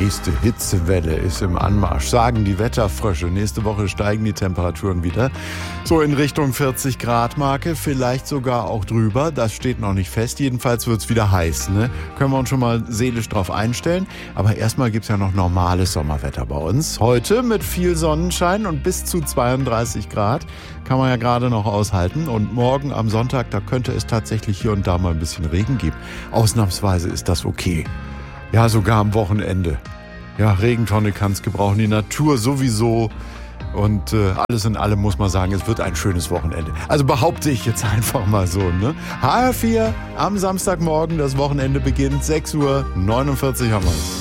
nächste Hitzewelle ist im Anmarsch, sagen die Wetterfrösche. Nächste Woche steigen die Temperaturen wieder. So in Richtung 40 Grad Marke, vielleicht sogar auch drüber. Das steht noch nicht fest. Jedenfalls wird es wieder heiß. Ne? Können wir uns schon mal seelisch drauf einstellen. Aber erstmal gibt es ja noch normales Sommerwetter bei uns. Heute mit viel Sonnenschein und bis zu 32 Grad. Kann man ja gerade noch aushalten. Und morgen am Sonntag, da könnte es tatsächlich hier und da mal ein bisschen Regen geben. Ausnahmsweise ist das okay. Ja, sogar am Wochenende. Ja, Regentonne kann es gebrauchen, die Natur sowieso. Und alles in allem muss man sagen, es wird ein schönes Wochenende. Also behaupte ich jetzt einfach mal so. Ne? HR4 am Samstagmorgen, das Wochenende beginnt, 6:49 Uhr haben wir es.